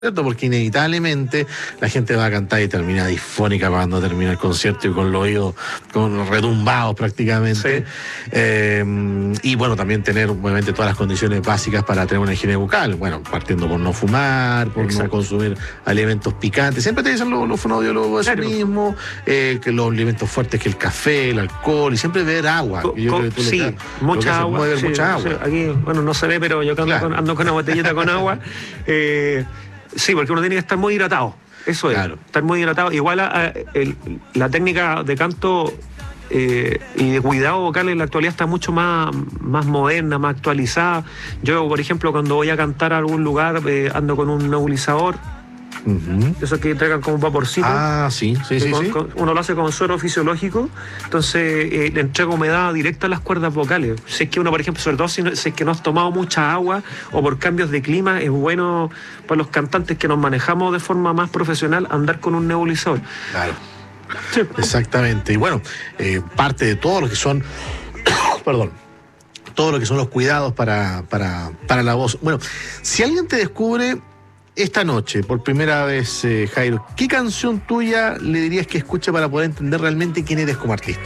¿cierto? Porque inevitablemente la gente va a cantar y termina disfónica cuando termina el concierto y con los oídos retumbados prácticamente. Sí. Y bueno, también tener obviamente todas las condiciones básicas para tener una higiene bucal. Bueno, partiendo por no fumar, por no consumir alimentos picantes. Siempre te dicen los fonoaudiólogos eso mismo, que los alimentos fuertes, que el café, el alcohol, y siempre beber agua. Sí, mucha agua. Sí, mucha agua. Aquí, bueno, no se ve, pero yo ando con una botellita con agua. Sí, porque uno tiene que estar muy hidratado. Eso es, estar muy hidratado. Igual la técnica de canto y de cuidado vocal en la actualidad está mucho más moderna, más actualizada. Yo, por ejemplo, cuando voy a cantar a algún lugar, ando con un nebulizador. Esos que entregan como un vaporcito. Sí. Uno lo hace con suero fisiológico, entonces le entrega humedad directa a las cuerdas vocales. Si es que uno, por ejemplo, sobre todo si es que no has tomado mucha agua o por cambios de clima, es bueno para los cantantes que nos manejamos de forma más profesional andar con un nebulizador. Claro. Sí. Exactamente. Y bueno, parte de todo lo que son todo lo que son los cuidados para la voz. Bueno, si alguien te descubre esta noche, por primera vez, Jairo, ¿qué canción tuya le dirías que escuche para poder entender realmente quién eres como artista?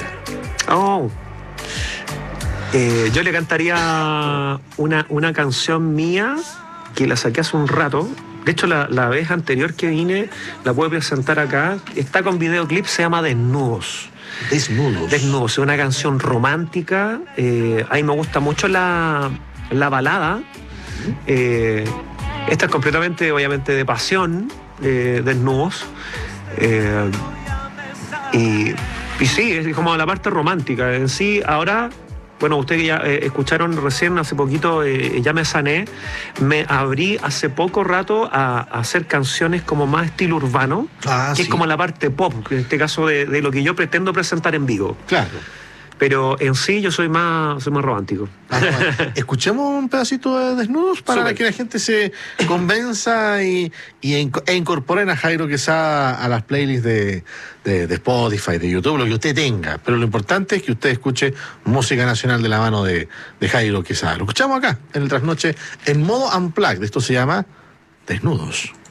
Yo le cantaría una canción mía que la saqué hace un rato. De hecho, la vez anterior que vine, la puedo presentar acá. Está con videoclip, se llama Desnudos. Desnudos, es una canción romántica. A mí me gusta mucho la balada. Esta es completamente, obviamente, de pasión, Desnudos. Y sí, es como la parte romántica. En sí, ahora, bueno, ustedes ya escucharon recién, hace poquito, Ya me sané. Me abrí hace poco rato a hacer canciones como más estilo urbano, que es como la parte pop, en este caso de lo que yo pretendo presentar en vivo. Claro. Pero en sí yo soy más romántico. Escuchemos un pedacito de Desnudos para que la gente se convenza e incorporen a Jairo Quesada a las playlists de Spotify, de YouTube, lo que usted tenga. Pero lo importante es que usted escuche música nacional de la mano de Jairo Quesada. Lo escuchamos acá, en el Trasnoche, en modo unplugged. Esto se llama Desnudos.